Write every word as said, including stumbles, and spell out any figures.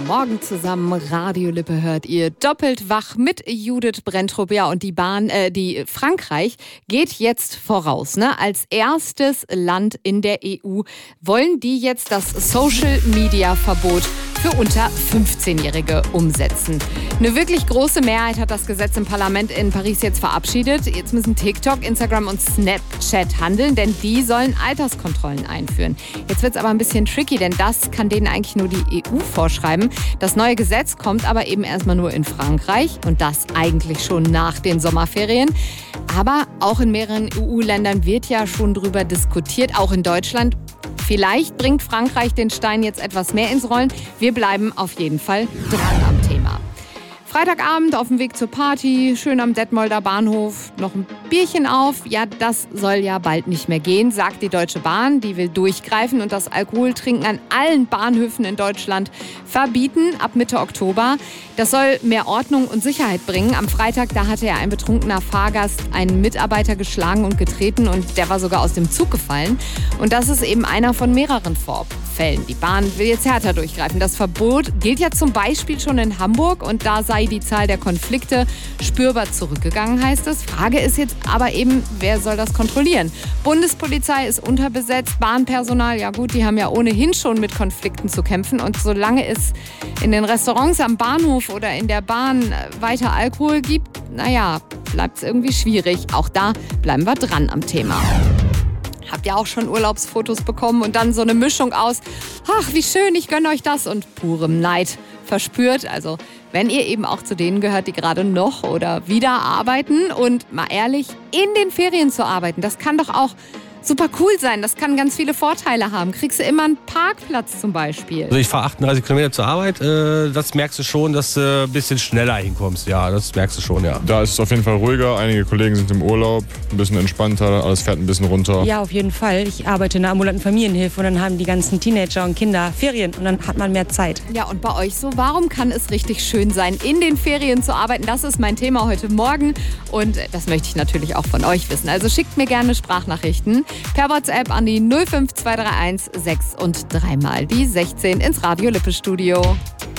Morgen zusammen, Radio Lippe hört ihr doppelt wach mit Judith Brenntrup. Ja, und die Bahn, äh, die Frankreich geht jetzt voraus. Ne? Als erstes Land in der E U wollen die jetzt das Social-Media-Verbot für unter fünfzehnjährige umsetzen. Eine wirklich große Mehrheit hat das Gesetz im Parlament in Paris jetzt verabschiedet. Jetzt müssen TikTok, Instagram und Snapchat handeln, denn die sollen Alterskontrollen einführen. Jetzt wird es aber ein bisschen tricky, denn das kann denen eigentlich nur die E U vorschreiben. Das neue Gesetz kommt aber eben erstmal nur in Frankreich und das eigentlich schon nach den Sommerferien. Aber auch in mehreren E U-Ländern wird ja schon drüber diskutiert, auch in Deutschland. Vielleicht bringt Frankreich den Stein jetzt etwas mehr ins Rollen. Wir bleiben auf jeden Fall dran am Thema. Freitagabend auf dem Weg zur Party, schön am Detmolder Bahnhof, noch ein Bierchen auf. Ja, das soll ja bald nicht mehr gehen, sagt die Deutsche Bahn. Die will durchgreifen und das Alkoholtrinken an allen Bahnhöfen in Deutschland verbieten ab Mitte Oktober. Das soll mehr Ordnung und Sicherheit bringen. Am Freitag, da hatte ja ein betrunkener Fahrgast einen Mitarbeiter geschlagen und getreten und der war sogar aus dem Zug gefallen. Und das ist eben einer von mehreren Vorfällen. Die Bahn will jetzt härter durchgreifen. Das Verbot gilt ja zum Beispiel schon in Hamburg und da sei die Zahl der Konflikte spürbar zurückgegangen, heißt es. Frage ist jetzt aber eben, wer soll das kontrollieren? Bundespolizei ist unterbesetzt, Bahnpersonal, ja gut, die haben ja ohnehin schon mit Konflikten zu kämpfen. Und solange es in den Restaurants am Bahnhof oder in der Bahn weiter Alkohol gibt, naja, bleibt es irgendwie schwierig. Auch da bleiben wir dran am Thema. Habt ihr auch schon Urlaubsfotos bekommen und dann so eine Mischung aus, ach, wie schön, ich gönne euch das und purem Neid verspürt? Also wenn ihr eben auch zu denen gehört, die gerade noch oder wieder arbeiten und mal ehrlich, in den Ferien zu arbeiten, das kann doch auch super cool sein. Das kann ganz viele Vorteile haben. Kriegst du immer einen Parkplatz zum Beispiel? Also ich fahre achtunddreißig Kilometer zur Arbeit. Äh, das merkst du schon, dass du ein bisschen schneller hinkommst. Ja, das merkst du schon, ja. Da ist es auf jeden Fall ruhiger. Einige Kollegen sind im Urlaub, ein bisschen entspannter, alles fährt ein bisschen runter. Ja, auf jeden Fall. Ich arbeite in einer ambulanten Familienhilfe und dann haben die ganzen Teenager und Kinder Ferien und dann hat man mehr Zeit. Ja, und bei euch so, warum kann es richtig schön sein, in den Ferien zu arbeiten? Das ist mein Thema heute Morgen und das möchte ich natürlich auch von euch wissen. Also schickt mir gerne Sprachnachrichten per WhatsApp an die null fünf zwei drei eins sechs und dreimal die sechzehn ins Radio Lippe Studio.